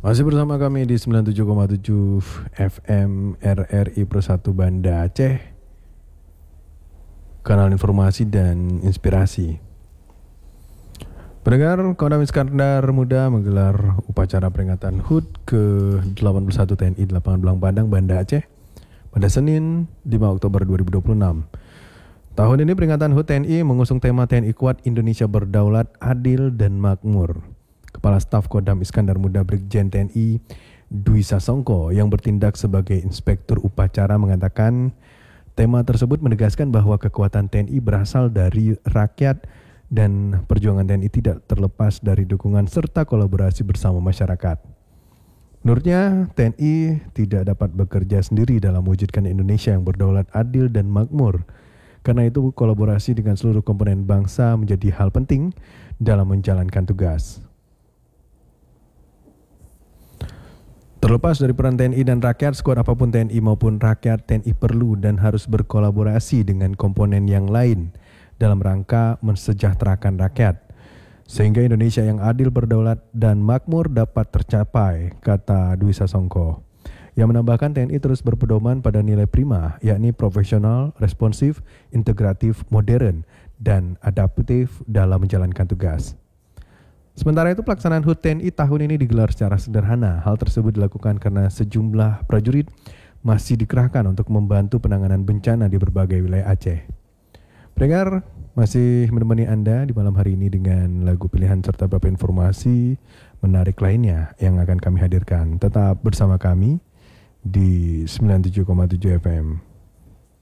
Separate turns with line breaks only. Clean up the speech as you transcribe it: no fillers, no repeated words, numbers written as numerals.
Masih bersama kami di 97,7 FM RRI Persatu Banda Aceh, kanal informasi dan inspirasi. Pendengar, Kodam Iskandar Muda menggelar upacara peringatan HUT ke-81 TNI di Lapangan Belang Padang, Banda Aceh pada Senin 5 Oktober 2026. Tahun ini peringatan HUT TNI mengusung tema TNI Kuat, Indonesia Berdaulat, Adil, dan Makmur. Kepala Staf Kodam Iskandar Muda Brigjen TNI Dwi Sasongko yang bertindak sebagai inspektur upacara mengatakan tema tersebut menegaskan bahwa kekuatan TNI berasal dari rakyat dan perjuangan TNI tidak terlepas dari dukungan serta kolaborasi bersama masyarakat. Menurutnya, TNI tidak dapat bekerja sendiri dalam mewujudkan Indonesia yang berdaulat, adil, dan makmur. Karena itu, kolaborasi dengan seluruh komponen bangsa menjadi hal penting dalam menjalankan tugas. Terlepas dari peran TNI dan rakyat, skuad apapun TNI maupun rakyat, TNI perlu dan harus berkolaborasi dengan komponen yang lain dalam rangka mensejahterakan rakyat, sehingga Indonesia yang adil, berdaulat, dan makmur dapat tercapai, kata Dwi Sasongko. Yang menambahkan TNI terus berpedoman pada nilai prima, yakni profesional, responsif, integratif, modern, dan adaptif dalam menjalankan tugas. Sementara itu, pelaksanaan HUT TNI tahun ini digelar secara sederhana. Hal tersebut dilakukan karena sejumlah prajurit masih dikerahkan untuk membantu penanganan bencana di berbagai wilayah Aceh. Pendengar, masih menemani Anda di malam hari ini dengan lagu pilihan serta beberapa informasi menarik lainnya yang akan kami hadirkan. Tetap bersama kami di 97,7 FM.